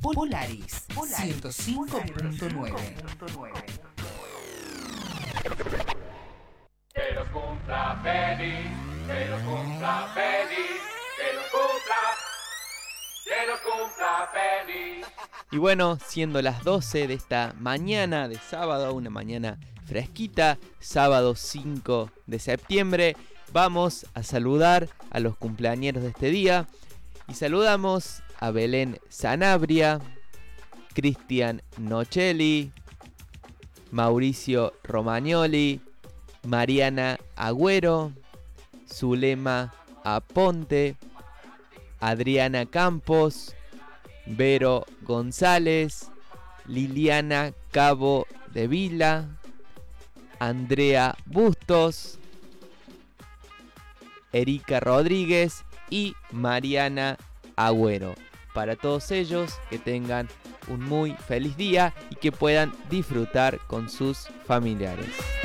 Polaris 105.9. Que los cumpla feliz, que los cumpla feliz, que los cumpla feliz. Y bueno, siendo las 12 de esta mañana de sábado, una mañana fresquita, sábado 5 de septiembre, vamos a saludar a los cumpleañeros de este día. Y saludamos a Belén Sanabria, Cristian Nocelli, Mauricio Romagnoli, Mariana Agüero, Zulema Aponte, Adriana Campos, Vero González, Liliana Cabo de Vila, Andrea Bustos, Erika Rodríguez y Mariana Agüero. Para todos ellos, que tengan un muy feliz día y que puedan disfrutar con sus familiares.